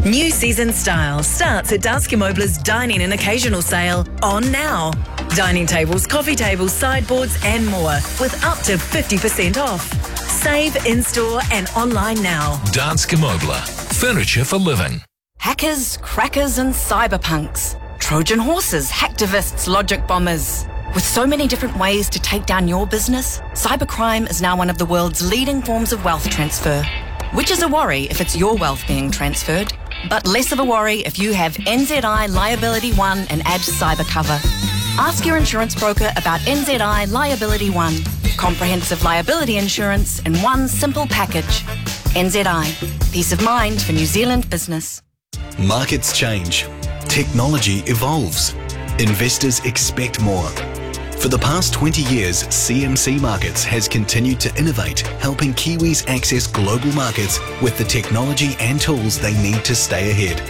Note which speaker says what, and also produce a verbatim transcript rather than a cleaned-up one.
Speaker 1: New season style starts at Danske Møbler's Dining and Occasional Sale on now. Dining tables, coffee tables, sideboards and more with up to fifty percent off. Save in-store and online now.
Speaker 2: Danske Møbler. Furniture for living.
Speaker 3: Hackers, crackers and cyberpunks. Trojan horses, hacktivists, logic bombers. With so many different ways to take down your business, cybercrime is now one of the world's leading forms of wealth transfer. Which is a worry if it's your wealth being transferred, but less of a worry if you have N Z I Liability One and add cyber cover. Ask your insurance broker about N Z I Liability One. Comprehensive liability insurance in one simple package. N Z I. Peace of mind for New Zealand business.
Speaker 4: Markets change. Technology evolves. Investors expect more. For the past twenty years, C M C Markets has continued to innovate, helping Kiwis access global markets with the technology and tools they need to stay ahead.